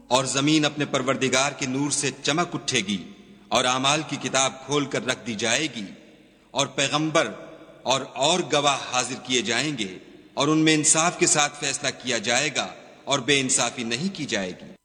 और जमीन अपने परवरदिगार के नूर से चमक उठेगी और आमाल की किताब खोल कर रख दी जाएगी और पैगंबर और गवाह हाजिर किए जाएंगे और उनमें इंसाफ के साथ फैसला किया जाएगा और बेइंसाफी नहीं की जाएगी।